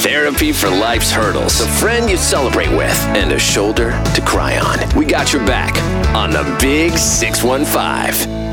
Therapy for life's hurdles, a friend you celebrate with, and a shoulder to cry on. We got your back on the Big 615.